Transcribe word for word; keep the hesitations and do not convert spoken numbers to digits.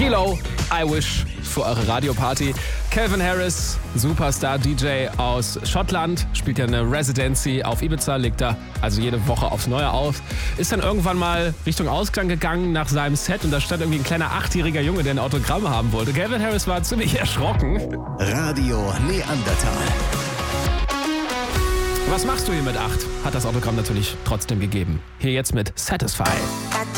Kilo, I Wish für eure Radioparty. Calvin Harris, Superstar-D J aus Schottland, spielt ja eine Residency auf Ibiza, legt da also jede Woche aufs Neue auf. Ist dann irgendwann mal Richtung Ausklang gegangen nach seinem Set und da stand irgendwie ein kleiner achtjähriger Junge, der ein Autogramm haben wollte. Calvin Harris war ziemlich erschrocken. Radio Neandertal. Was machst du hier mit acht? Hat das Autogramm natürlich trotzdem gegeben. Hier jetzt mit Satisfy.